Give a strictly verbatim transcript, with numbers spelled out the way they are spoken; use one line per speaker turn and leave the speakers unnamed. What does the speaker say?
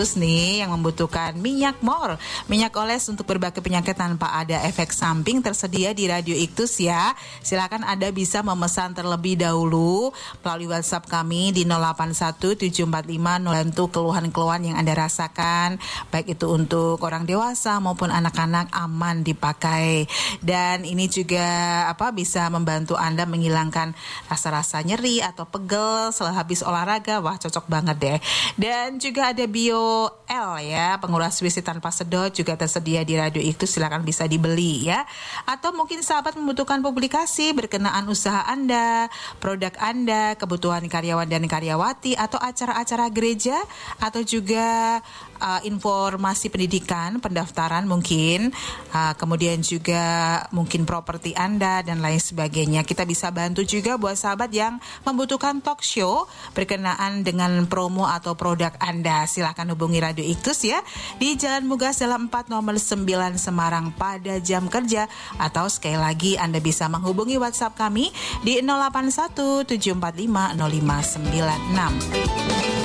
nih yang membutuhkan minyak mor, minyak oles untuk berbagai penyakit tanpa ada efek samping tersedia di Radio Iktus ya. Silakan Anda bisa memesan terlebih dahulu melalui WhatsApp kami di nol delapan satu tujuh empat lima nol satu keluhan-keluhan yang Anda rasakan, baik itu untuk orang dewasa maupun anak-anak aman dipakai. Dan ini juga apa bisa membantu Anda menghilangkan rasa-rasa nyeri atau pegel setelah habis olahraga. Wah, cocok banget deh. Dan juga ada Bio L ya, penguras W C tanpa sedot juga tersedia di Radio Iktus, silakan bisa dibeli ya. Atau mungkin sahabat membutuhkan publikasi berkenaan usaha Anda, produk Anda, kebutuhan karyawan dan karyawati atau acara-acara gereja atau juga uh, informasi pendidikan, pendaftaran mungkin, uh, kemudian juga mungkin properti Anda dan lain sebagainya. Kita bisa bantu juga buat sahabat yang membutuhkan talk show berkenaan dengan promo atau produk Anda. Silakan hubungi Radio Iktus ya di Jalan Mugas Dalam empat nomor sembilan Semarang pada jam kerja, atau sekali lagi Anda bisa menghubungi WhatsApp kami di nol delapan satu tujuh empat lima nol lima sembilan enam.